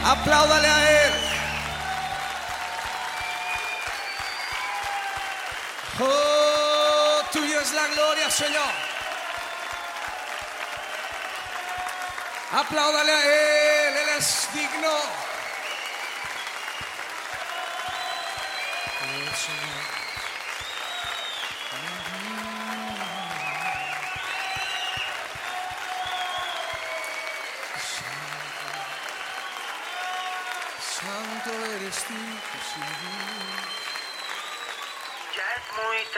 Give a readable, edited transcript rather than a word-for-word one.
Apláudale a Él. Oh, tuya es la gloria, Señor. Apláudale a Él, Él es digno. Oh, Señor. Santo eres tú, Jesús. Ya es muy